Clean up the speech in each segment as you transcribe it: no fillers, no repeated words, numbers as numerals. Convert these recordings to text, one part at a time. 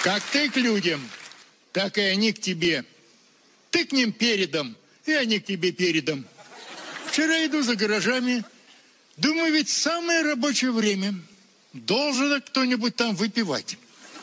Как ты к людям, так и они к тебе. Ты к ним передом, и они к тебе передом. Вчера иду за гаражами, думаю, ведь самое рабочее время. Должен кто-нибудь там выпивать.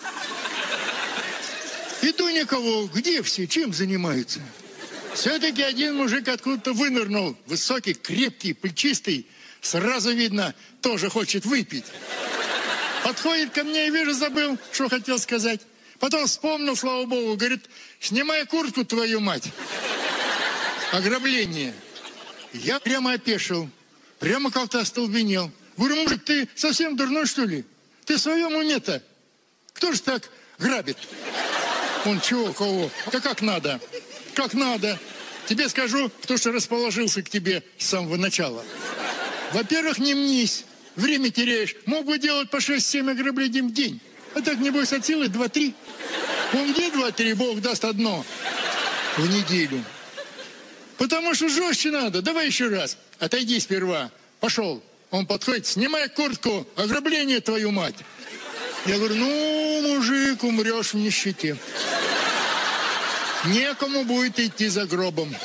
Иду никого, где все, чем занимаются? Все-таки один мужик откуда-то вынырнул, высокий, крепкий, плечистый. Сразу видно, тоже хочет выпить. Подходит ко мне и вижу, забыл, что хотел сказать. Потом вспомнил, слава богу, говорит, снимай куртку, твою мать. Ограбление. Я прямо опешил, прямо как-то остолбенел. Говорю, мужик, ты совсем дурной, что ли? Ты в своем уме-то? Кто же так грабит? Он чего, кого? Да как надо? Как надо. Тебе скажу, кто что расположился к тебе с самого начала. Во-первых, не мнись. Время теряешь. Мог бы делать по 6-7 ограблений в день. А так, небось, от силы 2-3. Он где 2-3, Бог даст одно в неделю. Потому что жестче надо. Давай еще раз. Отойди сперва. Пошел. Он подходит, снимай куртку. Ограбление, твою мать. Я говорю, ну, мужик, умрешь в нищете. Некому будет идти за гробом.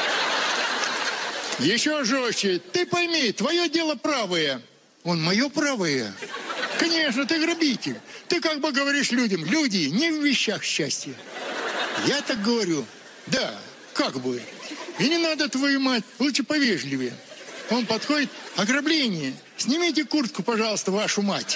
Еще жестче. Ты пойми, твое дело правое. Он, мое правое? Конечно, ты грабитель. Ты как бы говоришь людям, люди не в вещах счастья. Я так говорю. Да, как бы. И не надо, твою мать, лучше повежливее. Он подходит, ограбление. Снимите куртку, пожалуйста, вашу мать.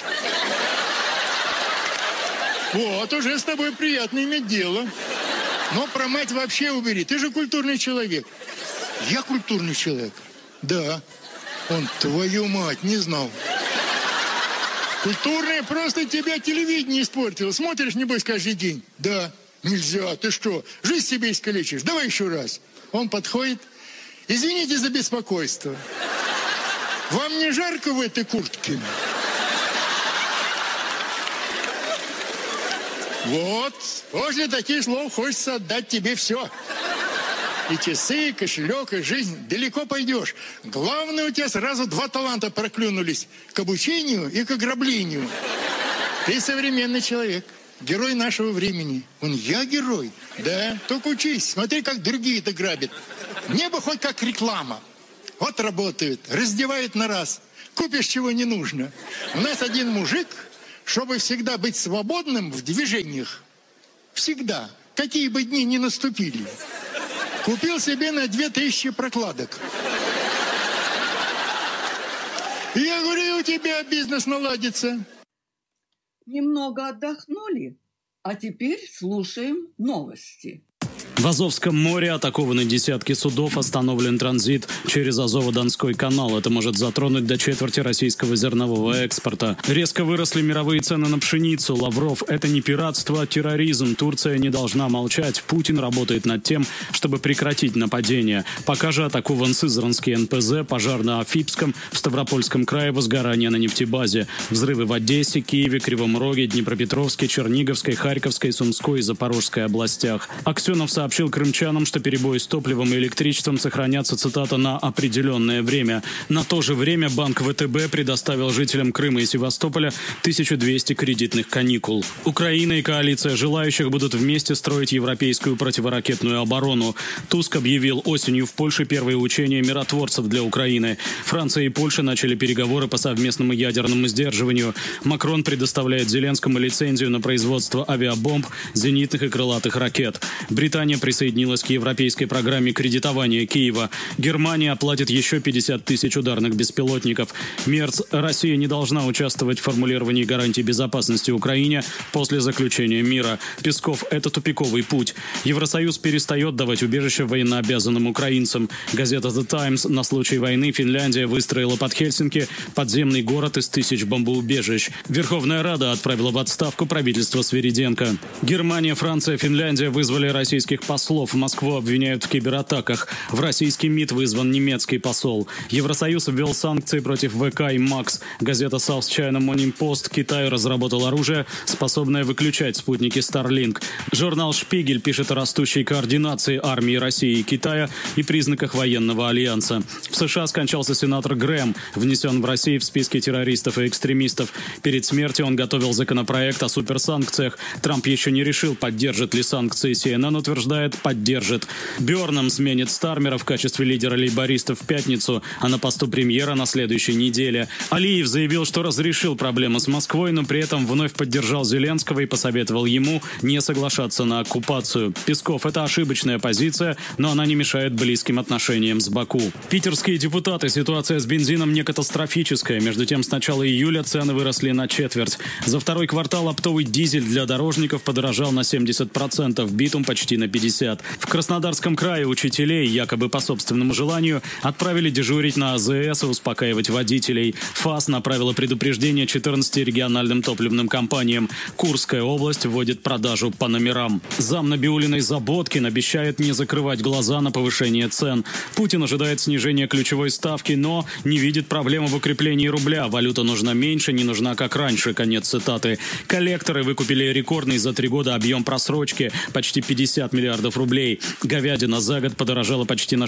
Вот, уже с тобой приятно иметь дело. Но про мать вообще убери. Ты же культурный человек. Я культурный человек? Да. Он, твою мать, не знал. Культурное просто тебя телевидение испортило. Смотришь, небось, каждый день. Да. Нельзя. Ты что, жизнь себе искалечишь? Давай еще раз. Он подходит. Извините за беспокойство. Вам не жарко в этой куртке? Вот, после таких слов хочется отдать тебе все. И часы, и кошелек, и жизнь. Далеко пойдешь. Главное, у тебя сразу 2 таланта проклюнулись. К обучению и к ограблению. Ты современный человек. Герой нашего времени. Он, я герой? Да, только учись. Смотри, как другие-то грабят. Мне бы хоть как реклама. Вот работают, раздевают на раз. Купишь, чего не нужно. У нас один мужик... Чтобы всегда быть свободным в движениях. Всегда. Какие бы дни ни наступили. Купил себе на 2000 прокладок. И я говорю, у тебя бизнес наладится. Немного отдохнули, а теперь слушаем новости. В Азовском море атакованы десятки судов, остановлен транзит через Азово-Донской канал. Это может затронуть до четверти российского зернового экспорта. Резко выросли мировые цены на пшеницу. Лавров: это не пиратство, а терроризм. Турция не должна молчать. Путин работает над тем, чтобы прекратить нападение. Пока же атакован Сызранский НПЗ, пожар на Афипском, в Ставропольском крае возгорание на нефтебазе. Взрывы в Одессе, Киеве, Кривом Роге, Днепропетровске, Черниговской, Харьковской, Сумской и Запорожской областях. Аксенов сообщил крымчанам, что перебои с топливом и электричеством сохранятся, цитата, на определенное время. На то же время Банк ВТБ предоставил жителям Крыма и Севастополя 1200 кредитных каникул. Украина и коалиция желающих будут вместе строить европейскую противоракетную оборону. Туск объявил осенью в Польше первые учения миротворцев для Украины. Франция и Польша начали переговоры по совместному ядерному сдерживанию. Макрон предоставляет Зеленскому лицензию на производство авиабомб, зенитных и крылатых ракет. Британия присоединилась к европейской программе кредитования Киева. Германия оплатит еще 50 тысяч ударных беспилотников. Мерц: Россия не должна участвовать в формулировании гарантий безопасности Украине после заключения мира. Песков: это тупиковый путь. Евросоюз перестает давать убежище военнообязанным украинцам. Газета The Times: на случай войны Финляндия выстроила под Хельсинки подземный город из 1000 бомбоубежищ. Верховная Рада отправила в отставку правительство Свириденко. Германия, Франция, Финляндия вызвали российских послов. Москву обвиняют в кибератаках. В российский МИД вызван немецкий посол. Евросоюз ввел санкции против ВК и МАКС. Газета South China Morning Post: Китай разработал оружие, способное выключать спутники Starlink. Журнал «Шпигель» пишет о растущей координации армии России и Китая и признаках военного альянса. В США скончался сенатор Грэм, внесен в Россию в списки террористов и экстремистов. Перед смертью он готовил законопроект о суперсанкциях. Трамп еще не решил, поддержит ли санкции. CNN утверждает, поддержит. Бёрнам сменит Стармера в качестве лидера лейбористов в пятницу, а на посту премьера на следующей неделе. Алиев заявил, что разрешил проблему с Москвой, но при этом вновь поддержал Зеленского и посоветовал ему не соглашаться на оккупацию. Песков: это ошибочная позиция, но она не мешает близким отношениям с Баку. Питерские депутаты: ситуация с бензином не катастрофическая. Между тем, с начала июля цены выросли на четверть. За второй квартал оптовый дизель для дорожников подорожал на 70%, битум почти на 50%. В Краснодарском крае учителей, якобы по собственному желанию, отправили дежурить на АЗС и успокаивать водителей. ФАС направила предупреждение 14 региональным топливным компаниям. Курская область вводит продажу по номерам. Зам Набиуллиной Заботкин обещает не закрывать глаза на повышение цен. Путин ожидает снижения ключевой ставки, но не видит проблемы в укреплении рубля. Валюта нужна меньше, не нужна как раньше. Конец цитаты. Коллекторы выкупили рекордный за 3 года объем просрочки – почти 50 миллиардов рублей. Говядина за год подорожала почти на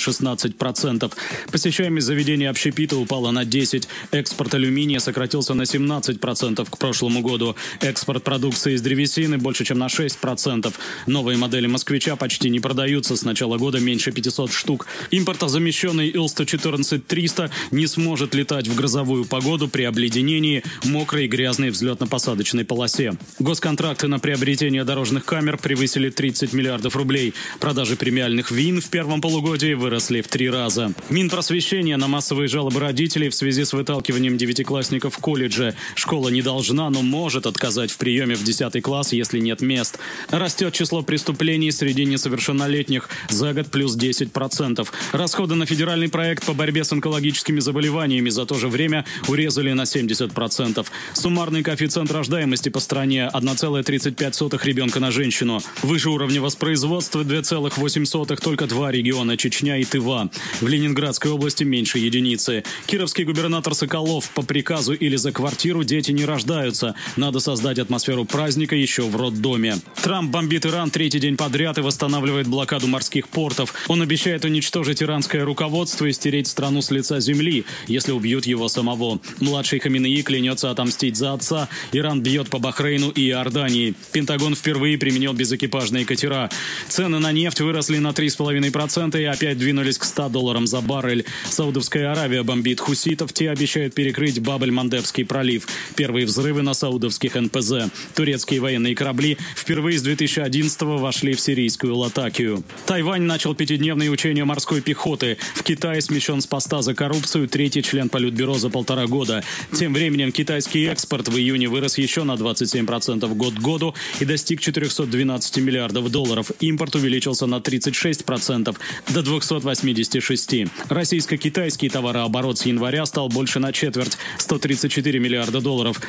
16%. Посещаемость заведения общепита упала на 10%. Экспорт алюминия сократился на 17% к прошлому году. Экспорт продукции из древесины больше, чем на 6%. Новые модели «Москвича» почти не продаются. С начала года меньше 500 штук. Импортозамещенный Ил-114-300 не сможет летать в грозовую погоду при обледенении, мокрой и грязной взлетно-посадочной полосе. Госконтракты на приобретение дорожных камер превысили 30 миллиардов рублей. Продажи премиальных вин в первом полугодии выросли в 3 раза. Минпросвещение на массовые жалобы родителей в связи с выталкиванием девятиклассников в колледже. Школа не должна, но может отказать в приеме в 10 класс, если нет мест. Растет число преступлений среди несовершеннолетних. За год плюс 10%. Расходы на федеральный проект по борьбе с онкологическими заболеваниями за то же время урезали на 70%. Суммарный коэффициент рождаемости по стране 1,35 ребенка на женщину. Выше уровня воспроизводства 2,8 только 2 региона – Чечня и Тыва. В Ленинградской области меньше единицы. Кировский губернатор Соколов: по приказу или за квартиру дети не рождаются. Надо создать атмосферу праздника еще в роддоме. Трамп бомбит Иран 3-й день подряд и восстанавливает блокаду морских портов. Он обещает уничтожить иранское руководство и стереть страну с лица земли, если убьют его самого. Младший Хаминеи клянется отомстить за отца. Иран бьет по Бахрейну и Иордании. Пентагон впервые применил безэкипажные катера. Цены на нефть выросли на 3,5% и опять двинулись к $100 за баррель. Саудовская Аравия бомбит хуситов. Те обещают перекрыть Баб-эль-Мандебский пролив. Первые взрывы на саудовских НПЗ. Турецкие военные корабли впервые с 2011-го вошли в сирийскую Латакию. Тайвань начал 5-дневные учения морской пехоты. В Китае смещен с поста за коррупцию 3-й член Политбюро за 1,5 года. Тем временем китайский экспорт в июне вырос еще на 27% год к году и достиг $412 миллиардов. Импорт увеличился на 36% до 286. Российско-китайский товарооборот с января стал больше на четверть – $134 миллиарда.